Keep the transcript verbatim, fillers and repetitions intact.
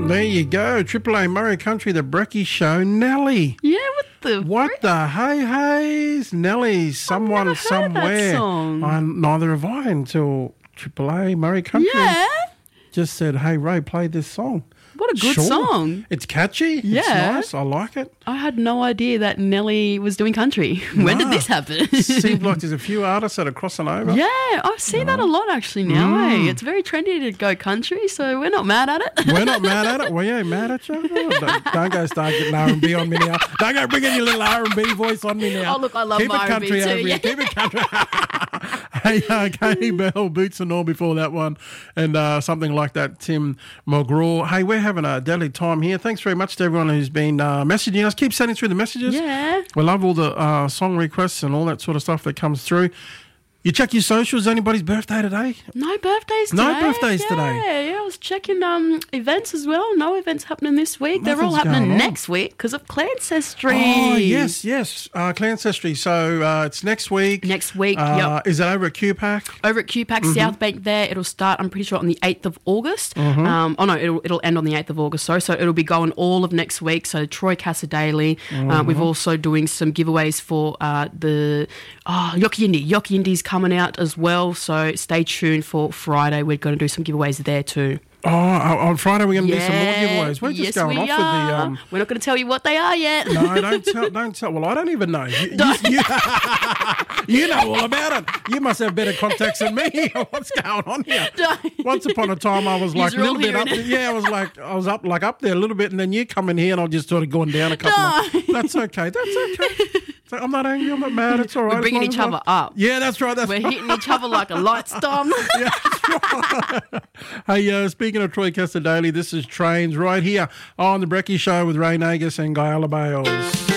There you go. Triple A Murray Country, the Brekkie Show. Nelly. Yeah, what the... What frick? the hey heys? Nelly, someone never heard somewhere. that song. I, neither have I until Triple A Murray Country Yeah. just said, hey, Ray, play this song. What a good Sure. song. It's catchy. Yeah. It's nice. I like it. I had no idea that Nelly was doing country. When did Nah. this happen? Seems like there's a few artists that are crossing over. Yeah, I see that a lot actually now. Mm. Eh? It's very trendy to go country, so we're not mad at it. We're not mad at it. Well, yeah, mad at you. Oh, don't, don't go start getting R and B on me now. Don't go bringing your little R and B voice on me now. Oh, look, I love Keep my it R and B country too, over here. yeah. Keep it country. Hey, uh, Katie Bell, Boots and All before that one, and uh, something like that, Tim McGraw. Hey, we're having a deadly time here. Thanks very much to everyone who's been uh, messaging us. Keep sending through the messages. Yeah. We love all the uh, song requests and all that sort of stuff that comes through. You check your socials. Anybody's birthday today? No birthdays today. No birthdays yeah, today. Yeah, I was checking um events as well. No events happening this week. They're all Nothing's happening going on. next week because of Clancestry. Oh, yes, yes. Uh, Clancestry. So uh, it's next week. Next week, Uh, yep. Is it over at Q PAC? Over at Q PAC Mm-hmm. South Bank there. It'll start, I'm pretty sure, on the eighth of August. Um, oh, no, it'll, it'll end on the eighth of August. So, so it'll be going all of next week. So Troy Cassadaly. Mm-hmm. Uh, we've also doing some giveaways for uh, the oh, Yoki Indy. Yoki Indy's coming out as well. So stay tuned for Friday. We're going to do some giveaways there too. Oh, on Friday we're going to do some more Yeah, giveaways. We're just yes, going we off are. with the... Um, We're not going to tell you what they are yet. no, don't tell. Don't tell. Well, I don't even know. You, you, you, you know all about it. You must have better contacts than me. What's going on here? Don't. Once upon a time, I was like a You're all little bit up. hearing it. Yeah, I was like I was up like up there a little bit, and then you come in here, and I just sort of gone down a couple. No. Of, that's okay. That's okay. So I'm not angry. I'm not mad. It's all right. We're bringing as long each as other I- up. Yeah, that's right. That's We're right. hitting each other like a light storm. Hey, uh, speaking of Troy Cassadaly, this is Trains right here on the Brekkie Show with Ray Nagus and Guy Alabales.